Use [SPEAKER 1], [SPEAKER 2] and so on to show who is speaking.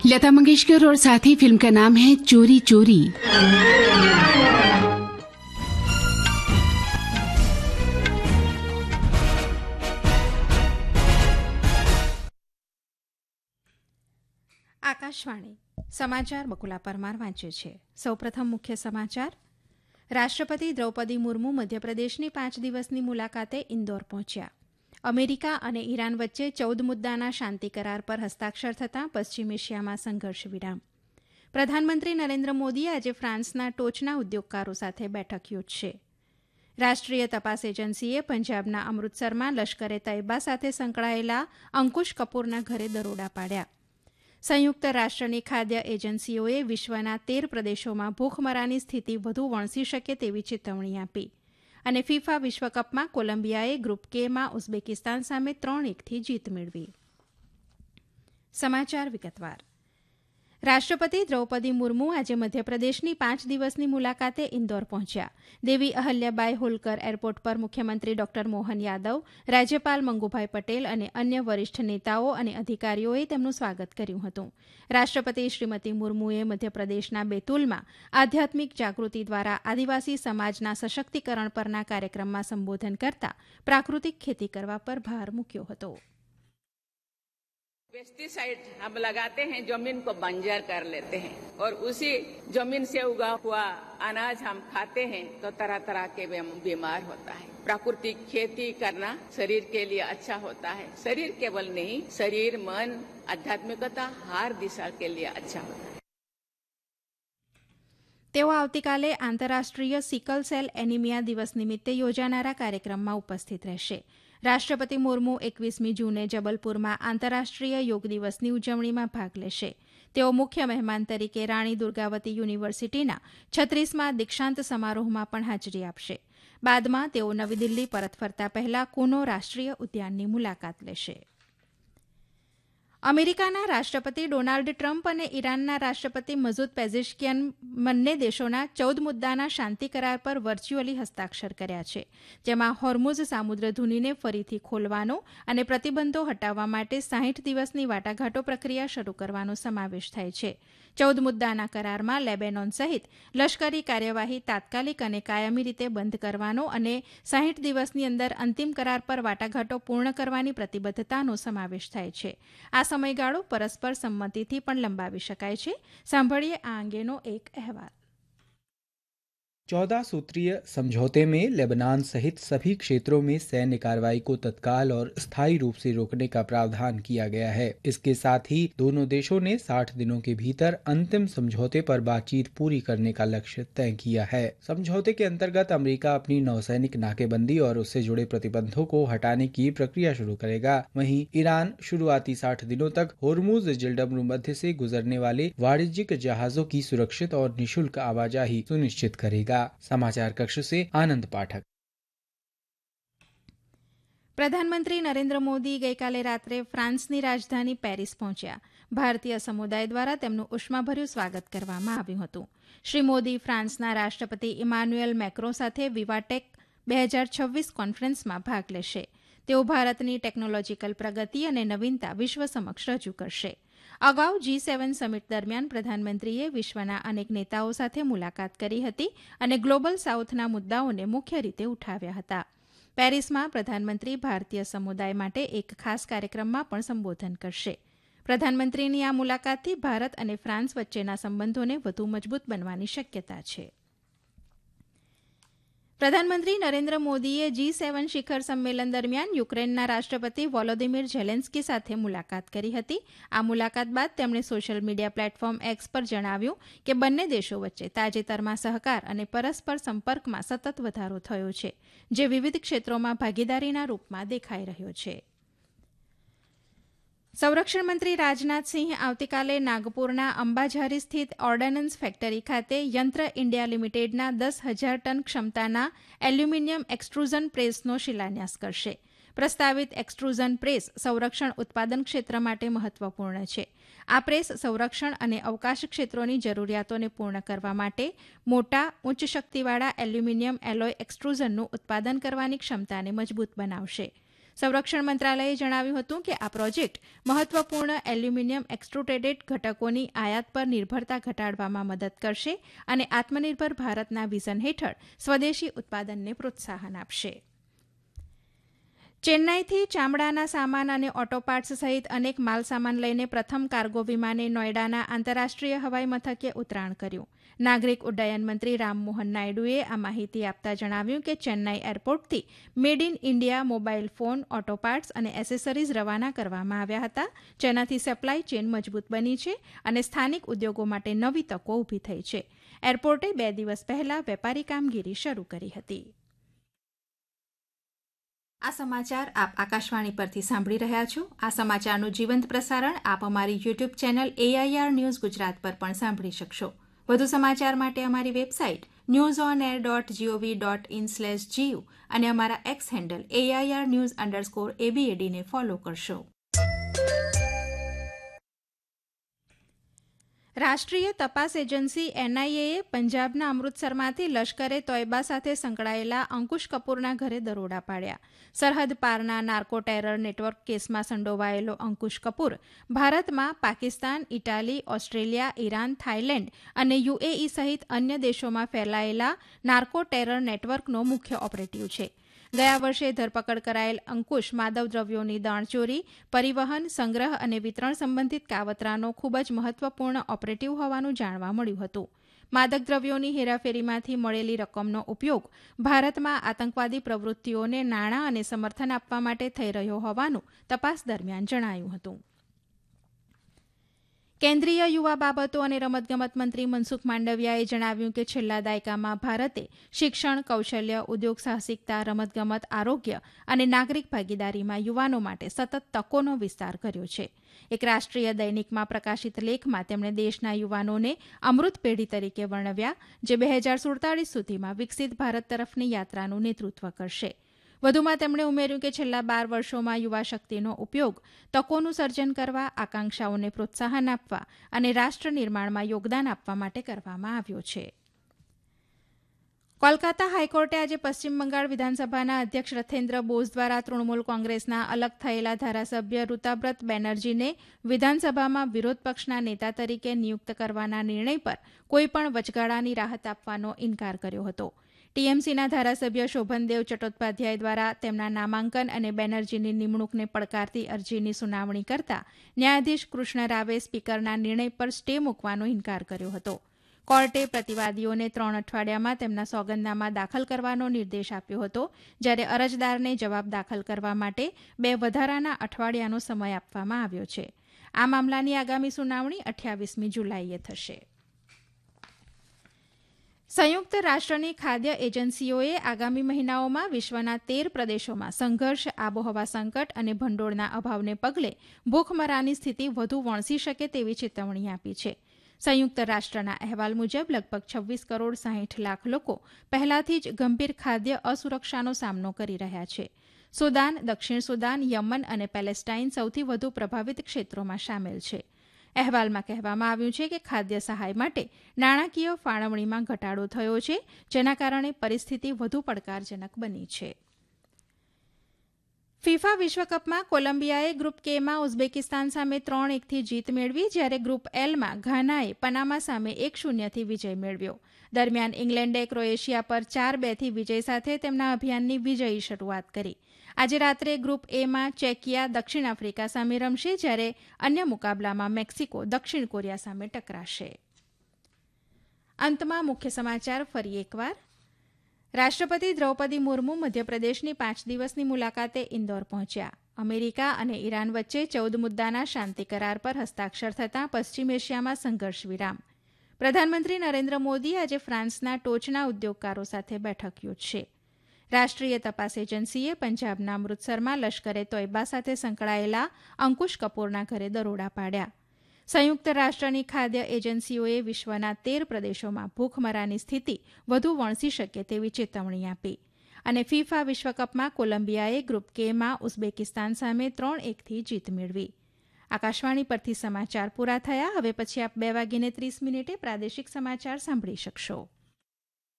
[SPEAKER 1] लता मंगेशकर और साथी फिल्म का नाम है चोरी चोरी।
[SPEAKER 2] આકાશવાણી સમાચાર બકુલા પરમાર વાંચે છે. સૌપ્રથમ મુખ્ય સમાચાર. રાષ્ટ્રપતિ દ્રૌપદી મુર્મુ મધ્યપ્રદેશની 5 દિવસની મુલાકાતે ઇન્દોર પહોંચ્યા. અમેરિકા અને ઈરાન વચ્ચે 14 મુદ્દાના શાંતિ કરાર પર હસ્તાક્ષર થતાં પશ્ચિમ એશિયામાં સંઘર્ષ વિરામ. પ્રધાનમંત્રી નરેન્દ્ર મોદી આજે ફ્રાન્સના ટોચના ઉદ્યોગકારો સાથે બેઠક યોજશે. રાષ્ટ્રીય તપાસ એજન્સીએ પંજાબના અમૃતસરમાં લશ્કરે તૈયબા સાથે સંકળાયેલા અંકુશ કપૂરના ઘરે દરોડા પાડ્યા. સંયુક્ત રાષ્ટ્રની ખાદ્ય એજન્સીઓએ વિશ્વના 13 પ્રદેશોમાં ભૂખમરાની સ્થિતિ વધુ વણસી શકે તેવી ચેતવણી આપી. અને ફિફા વિશ્વકપમાં કોલંબિયાએ ગ્રુપ કેમાં ઉઝબેકિસ્તાન સામે 3-1થી જીત મેળવી. સમાચાર વિગતવાર. રાષ્ટ્રપતિ દ્રૌપદી મુર્મુ આજે મધ્યપ્રદેશની 5 દિવસની મુલાકાતે ઇન્દોર પહોંચ્યા. દેવી અહલ્યાબાઈ હોલકર એરપોર્ટ પર મુખ્યમંત્રી ડોક્ટર મોહન યાદવ, રાજ્યપાલ મંગુભાઈ પટેલ અને અન્ય વરિષ્ઠ નેતાઓ અને અધિકારીઓએ તેમનું સ્વાગત કર્યું હતું. રાષ્ટ્રપતિ શ્રીમતી મુર્મુએ મધ્યપ્રદેશના બેતુલમાં આધ્યાત્મિક જાગૃતિ દ્વારા આદિવાસી સમાજના સશક્તિકરણ પરના કાર્યક્રમમાં સંબોધન કરતા પ્રાકૃતિક ખેતી કરવા પર ભાર મૂક્યો હતો.
[SPEAKER 3] पेस्टिसाइड हम लगाते हैं, जमीन को बंजर कर लेते हैं और उसी जमीन से उगा हुआ अनाज हम खाते हैं तो तरह तरह के बीमार होता है. प्राकृतिक खेती करना शरीर के लिए अच्छा होता है. शरीर केवल नहीं, शरीर मन आध्यात्मिकता हर दिशा के लिए अच्छा होता है.
[SPEAKER 2] તેઓ આવતીકાલે આંતરરાષ્ટ્રીય સિકલ સેલ એનિમિયા દિવસ નિમિત્તે યોજાનારા કાર્યક્રમમાં ઉપસ્થિત રહેશે. રાષ્ટ્રપતિ મુર્મુ 21મી જૂને જબલપુરમાં આંતરરાષ્ટ્રીય યોગ દિવસની ઉજવણીમાં ભાગ લેશે. તેઓ મુખ્ય મહેમાન તરીકે રાણી દુર્ગાવતી યુનિવર્સિટીના 36મા દીક્ષાંત સમારોહમાં પણ હાજરી આપશે. બાદમાં તેઓ નવી દિલ્હી પરત ફરતા પહેલા કુનો રાષ્ટ્રીય ઉદ્યાનની મુલાકાત લેશે. અમેરિકાના રાષ્ટ્રપતિ ડોનાલ્ડ ટ્રમ્પ અને ઈરાનના રાષ્ટ્રપતિ મસૂદ પેઝેશ્કિયાન બંને દેશોના 14 મુદ્દાના શાંતિ કરાર પર વર્ચ્યુઅલી હસ્તાક્ષર કર્યા છે, જેમાં હોર્મુઝ સામુદ્રધુનીને ફરીથી ખોલવાનો અને પ્રતિબંધો હટાવવા માટે 60 દિવસની વાટાઘાટો પ્રક્રિયા શરૂ કરવાનો સમાવેશ થાય છે. 14 મુદ્દાના કરારમાં લેબેનોન સહિત લશ્કરી કાર્યવાહી તાત્કાલિક અને કાયમી રીતે બંધ કરવાનો અને 60 દિવસની અંદર અંતિમ કરાર પર વાટાઘાટો પૂર્ણ કરવાની પ્રતિબદ્ધતાનો સમાવેશ થાય છે. આ સમયગાળો પરસ્પર સંમતિથી પણ લંબાવી શકાય છે. સાંભળીએ આ અંગેનો એક અહેવાલ.
[SPEAKER 4] 14 सूत्रीय समझौते में लेबनान सहित सभी क्षेत्रों में सैन्य कार्रवाई को तत्काल और स्थायी रूप से रोकने का प्रावधान किया गया है. इसके साथ ही दोनों देशों ने 60 दिनों के भीतर अंतिम समझौते पर बातचीत पूरी करने का लक्ष्य तय किया है. समझौते के अंतर्गत अमेरिका अपनी नौसैनिक नाकेबंदी और उससे जुड़े प्रतिबंधों को हटाने की प्रक्रिया शुरू करेगा. वहीं ईरान शुरुआती 60 दिनों तक होर्मुज जलडमरू मध्य से गुजरने वाले वाणिज्यिक जहाजों की सुरक्षित और निःशुल्क आवाजाही सुनिश्चित करेगा. समाचार कक्ष से आनंद पाठक.
[SPEAKER 2] પ્રધાનમંત્રી નરેન્દ્ર મોદી ગઈકાલે રાત્રે ફ્રાન્સની રાજધાની પેરિસ પહોંચ્યા. ભારતીય સમુદાય દ્વારા તેમનું ઉષ્માભર્યું સ્વાગત કરવામાં આવ્યું હતું. શ્રી મોદી ફ્રાન્સના રાષ્ટ્રપતિ ઇમાન્યુએલ મેક્રો સાથે વિવાટેક 2026 કોન્ફરન્સમાં ભાગ લેશે. તેઓ ભારતની ટેકનોલોજીકલ પ્રગતિ અને નવીનતા વિશ્વ સમક્ષ રજૂ કરશે. અગાઉ G7 સમિટ દરમિયાન પ્રધાનમંત્રીએ વિશ્વના અનેક નેતાઓ સાથે મુલાકાત કરી હતી અને ગ્લોબલ સાઉથના મુદ્દાઓને મુખ્ય રીતે ઉઠાવ્યા હતા. પેરિસમાં પ્રધાનમંત્રી ભારતીય સમુદાય માટે એક ખાસ કાર્યક્રમમાં પણ સંબોધન કરશે. પ્રધાનમંત્રીની આ મુલાકાતથી ભારત અને ફ્રાન્સ વચ્ચેના સંબંધોને વધુ મજબૂત બનવાની શક્યતા છે. પ્રધાનમંત્રી નરેન્દ્ર મોદીએ G7 શિખર સંમેલન દરમિયાન યુક્રેનના રાષ્ટ્રપતિ વોલોદિમીર ઝેલેન્સ્કી સાથે મુલાકાત કરી હતી. આ મુલાકાત બાદ તેમણે સોશિયલ મીડિયા પ્લેટફોર્મ એક્સ પર જણાવ્યું કે બંને દેશો વચ્ચે તાજેતરમાં સહકાર અને પરસ્પર સંપર્કમાં સતત વધારો થયો છે, જે વિવિધ ક્ષેત્રોમાં ભાગીદારીના રૂપમાં દેખાઈ રહ્યો છે. સંરક્ષણ મંત્રી રાજનાથસિંહ આવતીકાલે નાગપુરના અંબાઝારી સ્થિત ઓર્ડનન્સ ફેક્ટરી ખાતે યંત્ર ઇન્ડિયા લિમિટેડના 10,000 ટન ક્ષમતાના એલ્યુમિનિયમ એક્સટ્રુઝન પ્રેસનો શિલાન્યાસ કરશે. પ્રસ્તાવિત એક્સટ્રુઝન પ્રેસ સંરક્ષણ ઉત્પાદન ક્ષેત્ર માટે મહત્વપૂર્ણ છે. આ પ્રેસ સંરક્ષણ અને અવકાશ ક્ષેત્રોની જરૂરિયાતોને પૂર્ણ કરવા માટે મોટા ઉચ્ચ શક્તિવાળા એલ્યુમિનિયમ એલોય એક્સટ્રુઝનનું ઉત્પાદન કરવાની ક્ષમતાને મજબૂત બનાવશે. સંરક્ષણ મંત્રાલયે જણાવ્યું હતું કે આ પ્રોજેક્ટ મહત્વપૂર્ણ એલ્યુમિનિયમ એક્સ્ટ્રુડેડ ઘટકોની આયાત પર નિર્ભરતા ઘટાડવામાં મદદ કરશે અને આત્મનિર્ભર ભારતના વિઝન હેઠળ સ્વદેશી ઉત્પાદનને પ્રોત્સાહન આપશે. ચેન્નાઈથી ચામડાના સામાન અને ઓટો પાર્ટ્સ સહિત અનેક માલસામાન લઈને પ્રથમ કાર્ગો વિમાને નોઈડાના આંતરરાષ્ટ્રીય હવાઈ મથકે ઉતરાણ કર્યું. નાગરિક ઉડ્ડયન મંત્રી રામમોહન નાયડુએ આ માહિતી આપતા જણાવ્યું કે ચેન્નાઈ એરપોર્ટથી made in India mobile phone, auto parts અને એસેસરીઝ રવાના કરવામાં આવ્યા હતા, જેનાથી સપ્લાય ચેન મજબૂત બની છે અને સ્થાનિક ઉદ્યોગો માટે નવી તકો ઊભી થઈ છે. એરપોર્ટે 2 દિવસ પહેલા વેપારી કામગીરી શરૂ કરી હતી. આ સમાચાર આપ આકાશવાણી પરથી સાંભળી રહ્યા છો. આ સમાચારનું જીવંત પ્રસારણ આપ અમારી YouTube channel AIR news Gujarat પર પણ સાંભળી શકશો. વધુ સમાચાર માટે અમારી વેબસાઇટ newsonair.gov.in/gu અને અમારા એક્સ હેન્ડલ AIR_news_ABAD ને ફોલો કરશો. રાષ્ટ્રીય તપાસ એજન્સી NIAએ પંજાબના અમૃતસરમાંથી લશ્કરે તોયબા સાથે સંકળાયેલા અંકુશ કપૂરના ઘરે દરોડા પાડ્યા. સરહદ પારના નાર્કો ટેરર નેટવર્ક કેસમાં સંડોવાયેલો અંકુશ કપૂર ભારતમાં Pakistan, Italy, Australia, Iran, Thailand અને UAE સહિત અન્ય દેશોમાં ફેલાયેલા નાર્કો ટેરર નેટવર્કનો મુખ્ય ઓપરેટિવ છે. ગયા વર્ષે ધરપકડ કરાયેલ અંકુશ માદક દ્રવ્યોની દાણચોરી, પરિવહન, સંગ્રહ અને વિતરણ સંબંધિત કાવતરાનો ખૂબ જ મહત્વપૂર્ણ ઓપરેટિવ હોવાનું જાણવા મળ્યું હતું. માદક દ્રવ્યોની હેરાફેરીમાંથી મળેલી રકમનો ઉપયોગ ભારતમાં આતંકવાદી પ્રવૃત્તિઓને નાણાં અને સમર્થન આપવા માટે થઈ રહ્યો હોવાનું તપાસ દરમિયાન જણાયું હતું. કેન્દ્રીય યુવા બાબતો અને રમતગમત મંત્રી મનસુખ માંડવિયાએ જણાવ્યું કે છેલ્લા દાયકામાં ભારતે શિક્ષણ, કૌશલ્ય, ઉદ્યોગ સાહસિકતા, રમતગમત, આરોગ્ય અને નાગરિક ભાગીદારીમાં યુવાનો માટે સતત તકોનો વિસ્તાર કર્યો છે. એક રાષ્ટ્રીય દૈનિકમાં પ્રકાશિત લેખમાં તેમણે દેશના યુવાનોને અમૃત પેઢી તરીકે વર્ણવ્યા, જે 2047 સુધીમાં વિકસિત ભારત તરફની યાત્રાનું નેતૃત્વ કરશે. વધુમાં તેમણે ઉમેર્યું કે છેલ્લા 12 વર્ષોમાં યુવા શક્તિનો ઉપયોગ તકોનું સર્જન કરવા, આકાંક્ષાઓને પ્રોત્સાહન આપવા અને રાષ્ટ્ર નિર્માણમાં યોગદાન આપવા માટે કરવામાં આવ્યો છે. કોલકાતા હાઈકોર્ટે આજે પશ્ચિમ બંગાળ વિધાનસભાના અધ્યક્ષ રથેન્દ્ર બોઝ દ્વારા તૃણમૂલ કોંગ્રેસના અલગ થયેલા ધારાસભ્ય ઋતાબ્રત બેનર્જીને વિધાનસભામાં વિરોધ પક્ષના નેતા તરીકે નિયુક્ત કરવાના નિર્ણય પર કોઈપણ વચગાળાની રાહત આપવાનો ઇનકાર કર્યો હતો. ટીએમસીના ધારાસભ્ય શોભનદેવ ચટ્ટોપાધ્યાય દ્વારા તેમના નામાંકન અને બેનર્જીની નિમણૂકને પડકારતી અરજીની સુનાવણી કરતા ન્યાયાધીશ કૃષ્ણ રાવે સ્પીકરના નિર્ણય પર સ્ટે મૂકવાનો ઇનકાર કર્યો હતો. કોર્ટે પ્રતિવાદીઓને 3 અઠવાડિયામાં તેમના સોગંદનામા દાખલ કરવાનો નિર્દેશ આપ્યો હતો, જ્યારે અરજદારને જવાબ દાખલ કરવા માટે 2 વધારાના અઠવાડિયાનો સમય આપવામાં આવ્યો છે. આ મામલાની આગામી સુનાવણી 28મી જુલાઈએ થશે. સંયુક્ત રાષ્ટ્રની ખાદ્ય એજન્સીઓએ આગામી મહિનાઓમાં વિશ્વના 13 પ્રદેશોમાં સંઘર્ષ, આબોહવા સંકટ અને ભંડોળના અભાવને પગલે ભૂખમરાની સ્થિતિ વધુ વણસી શકે તેવી ચેતવણી આપી છે. સંયુક્ત રાષ્ટ્રના અહેવાલ મુજબ લગભગ 26 કરોડ 60 લાખ લોકો પહેલાથી જ ગંભીર ખાદ્ય અસુરક્ષાનો સામનો કરી રહ્યા છે. સુદાન, દક્ષિણ સુદાન, યમન અને પેલેસ્ટાઇન સૌથી વધુ પ્રભાવિત ક્ષેત્રોમાં સામેલ છે. અહેવાલમાં કહેવામાં આવ્યું છે કે ખાદ્ય સહાય માટે નાણાકીય ફાળવણીમાં ઘટાડો થયો છે, જેના કારણે પરિસ્થિતિ વધુ પડકારજનક બની છે. ફિફા વિશ્વકપમાં કોલંબિયાએ ગ્રુપ કેમાં ઉઝબેકિસ્તાન સામે 3-1થી જીત મેળવી, જ્યારે ગ્રુપ એલમાં ઘાનાએ પનામા સામે 1-0થી વિજય મેળવ્યો. દરમિયાન ઇંગ્લેન્ડે ક્રોએશિયા પર 4-2થી વિજય સાથે તેમના અભિયાનની વિજયી શરૂઆત કરી. આજે રાત્રે ગ્રુપ એમાં ચેકિયા દક્ષિણ આફ્રિકા સામે રમશે, જ્યારે અન્ય મુકાબલામાં મેક્સિકો દક્ષિણ કોરિયા સામે ટકરાશે. અંતમાં મુખ્ય સમાચાર ફરી એકવાર. રાષ્ટ્રપતિ દ્રૌપદી મુર્મુ મધ્યપ્રદેશની 5 દિવસની મુલાકાતે ઇન્દોર પહોંચ્યા. અમેરિકા અને ઈરાન વચ્ચે 14 મુદ્દાના શાંતિ કરાર પર હસ્તાક્ષર થતાં પશ્ચિમ એશિયામાં સંઘર્ષ વિરામ. પ્રધાનમંત્રી નરેન્દ્ર મોદી આજે ફ્રાન્સના ટોચના ઉદ્યોગકારો સાથે બેઠક યોજશે. રાષ્ટ્રીય તપાસ એજન્સીએ પંજાબના અમૃતસરમાં લશ્કરે તોયબા સાથે સંકળાયેલા અંકુશ કપૂરના ઘરે દરોડા પાડ્યા. સંયુક્ત રાષ્ટ્રની ખાદ્ય એજન્સીઓએ વિશ્વના 13 પ્રદેશોમાં ભૂખમરાની સ્થિતિ વધુ વણસી શકે તેવી ચેતવણી આપી. અને ફિફા વિશ્વકપમાં કોલંબિયાએ ગ્રુપ કેમાં ઉઝબેકિસ્તાન સામે 3-1થી જીત મેળવી. આકાશવાણી પરથી સમાચાર પૂરા થયા. હવે પછી આપ 2:30 પ્રાદેશિક સમાચાર સાંભળી શકશો.